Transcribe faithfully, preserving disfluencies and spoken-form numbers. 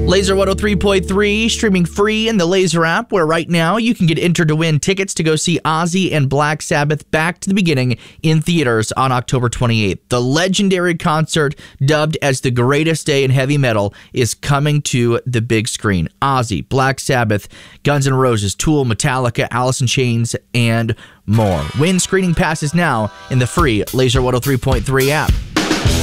Laser one oh three point three, streaming free in the Laser app, where right now you can get entered to win tickets to go see Ozzy and Black Sabbath Back to the Beginning in theaters on October twenty-eighth. The legendary concert, dubbed as the greatest day in heavy metal, is coming to the big screen. Ozzy, Black Sabbath, Guns N' Roses, Tool, Metallica, Alice in Chains, and more. Win screening passes now in the free Laser one oh three point three app.